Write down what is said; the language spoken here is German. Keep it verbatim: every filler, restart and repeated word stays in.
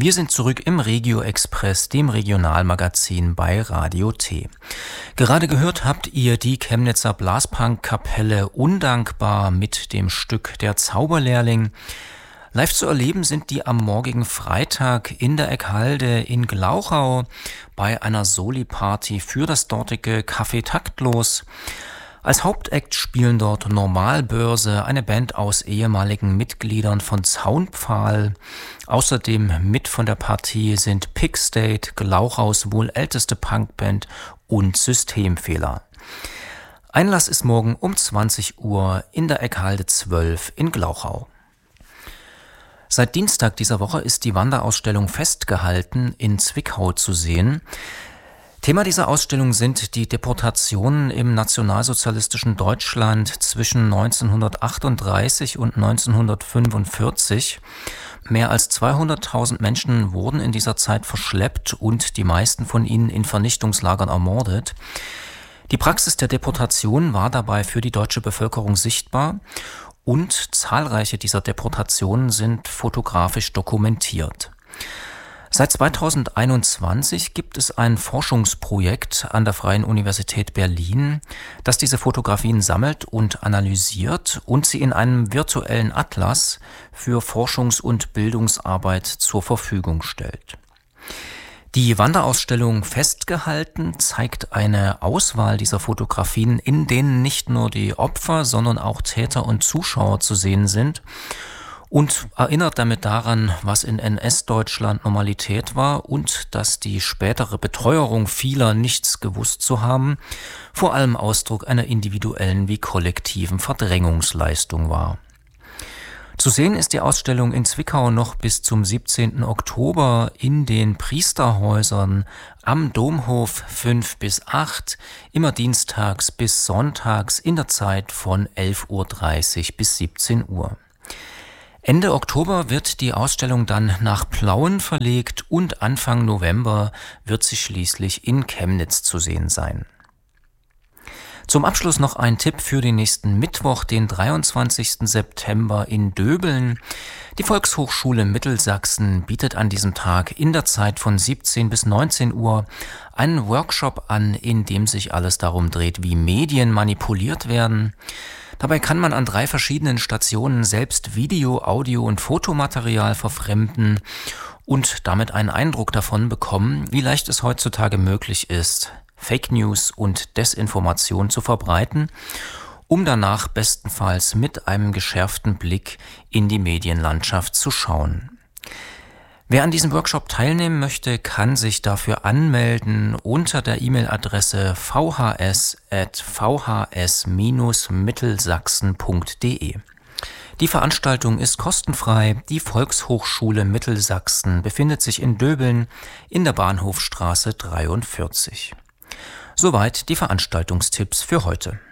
Wir sind zurück im Regio Express, dem Regionalmagazin bei Radio T. Gerade gehört habt ihr die Chemnitzer Blaspunk-Kapelle Undankbar mit dem Stück Der Zauberlehrling. Live zu erleben sind die am morgigen Freitag in der Eckhalde in Glauchau bei einer Soli-Party für das dortige Café Taktlos. Als Hauptakt spielen dort Normalbörse, eine Band aus ehemaligen Mitgliedern von Zaunpfahl. Außerdem mit von der Partie sind Pigstate, Glauchaus wohl älteste Punkband und Systemfehler. Einlass ist morgen um zwanzig Uhr in der Eckhalde zwölf in Glauchau. Seit Dienstag dieser Woche ist die Wanderausstellung Festgehalten in Zwickau zu sehen. Thema dieser Ausstellung sind die Deportationen im nationalsozialistischen Deutschland zwischen neunzehnhundertachtunddreißig und neunzehnhundertfünfundvierzig. Mehr als zweihunderttausend Menschen wurden in dieser Zeit verschleppt und die meisten von ihnen in Vernichtungslagern ermordet. Die Praxis der Deportation war dabei für die deutsche Bevölkerung sichtbar und zahlreiche dieser Deportationen sind fotografisch dokumentiert. Seit zweitausendeinundzwanzig gibt es ein Forschungsprojekt an der Freien Universität Berlin, das diese Fotografien sammelt und analysiert und sie in einem virtuellen Atlas für Forschungs- und Bildungsarbeit zur Verfügung stellt. Die Wanderausstellung Festgehalten zeigt eine Auswahl dieser Fotografien, in denen nicht nur die Opfer, sondern auch Täter und Zuschauer zu sehen sind, und erinnert damit daran, was in N S-Deutschland Normalität war und dass die spätere Beteuerung vieler, nichts gewusst zu haben, vor allem Ausdruck einer individuellen wie kollektiven Verdrängungsleistung war. Zu sehen ist die Ausstellung in Zwickau noch bis zum siebzehnten Oktober in den Priesterhäusern am Domhof fünf bis acht, immer dienstags bis sonntags in der Zeit von elf Uhr dreißig bis siebzehn Uhr. Ende Oktober wird die Ausstellung dann nach Plauen verlegt und Anfang November wird sie schließlich in Chemnitz zu sehen sein. Zum Abschluss noch ein Tipp für den nächsten Mittwoch, den dreiundzwanzigsten September in Döbeln. Die Volkshochschule Mittelsachsen bietet an diesem Tag in der Zeit von siebzehn bis neunzehn Uhr einen Workshop an, in dem sich alles darum dreht, wie Medien manipuliert werden. Dabei kann man an drei verschiedenen Stationen selbst Video-, Audio- und Fotomaterial verfremden und damit einen Eindruck davon bekommen, wie leicht es heutzutage möglich ist, Fake News und Desinformation zu verbreiten, um danach bestenfalls mit einem geschärften Blick in die Medienlandschaft zu schauen. Wer an diesem Workshop teilnehmen möchte, kann sich dafür anmelden unter der E-Mail-Adresse v h s at v h s dash mittelsachsen punkt d e. Die Veranstaltung ist kostenfrei. Die Volkshochschule Mittelsachsen befindet sich in Döbeln in der Bahnhofstraße dreiundvierzig. Soweit die Veranstaltungstipps für heute.